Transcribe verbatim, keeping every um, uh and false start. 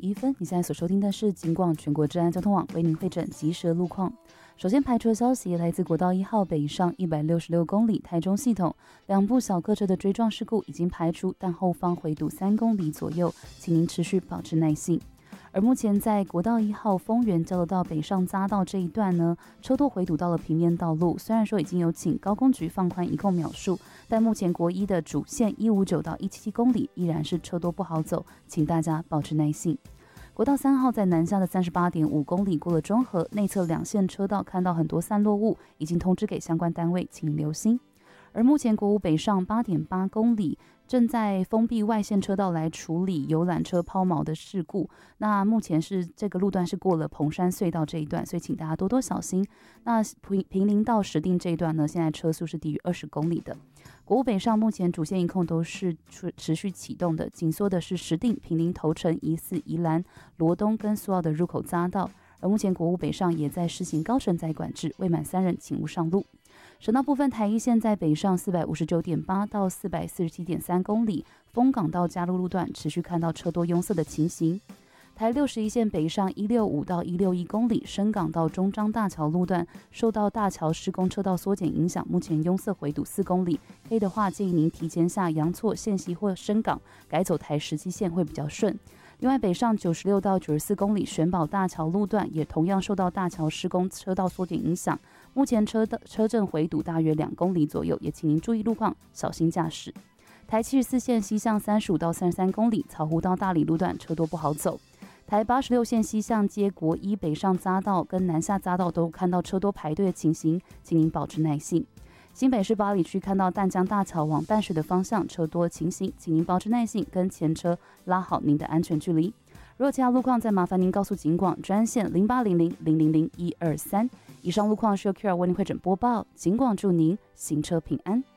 一分。你现在所收听的是警广全国治安交通网为您会诊及时的路况。首先排除的消息来自国道一号北上一百六十六公里台中系统，两部小客车的追撞事故已经排除，但后方回堵三公里左右，请您持续保持耐性。而目前在国道一号丰原交流道北上匝道这一段呢，车多回堵到了平面道路。虽然说已经有请高工局放宽一控秒数，但目前国一的主线一五九到一七七公里依然是车多不好走，请大家保持耐性。国道三号在南下的三十八点五公里过了中和，内侧两线车道看到很多散落物，已经通知给相关单位，请留心。而目前国五北上 八点八公里正在封闭外线车道来处理游览车抛锚的事故。那目前是这个路段是过了蓬山隧道这一段，所以请大家多多小心。那平平林到石碇这一段呢，现在车速是低于二十公里的。国五北上目前主线一控都是持续启动的，紧缩的是石碇、平林、头城、宜四、宜兰、罗东跟苏澳的入口匝道。而目前国五北上也在施行高承载管制，未满三人请勿上路。省道部分，台一线在北上 四百五十九点八 到 四百四十七点三公里，丰港到嘉路路段持续看到车多拥塞的情形。台六十一线北上一百六十五到一百六十一公里，深港到中彰大桥路段受到大桥施工车道缩减影响，目前拥塞回堵四公里。可以的话，建议您提前下阳错、线西或深港，改走台十七线会比较顺。另外，北上九十六到九十四公里玄宝大桥路段也同样受到大桥施工车道缩减影响，目前车的车阵回堵大约两公里左右，也请您注意路况，小心驾驶。台七十四线西向三十五到三十三公里，草湖到大理路段车多不好走。台八十六线西向接国一北上匝道跟南下匝道都看到车多排队的情形，请您保持耐性。新北市八里区看到淡江大桥往淡水的方向车多情形，请您保持耐性，跟前车拉好您的安全距离。如果其他路况，再麻烦您告诉警广专线零八零零零零零一二三。以上路况是由 Q R 为您会诊播报，警广祝您行车平安。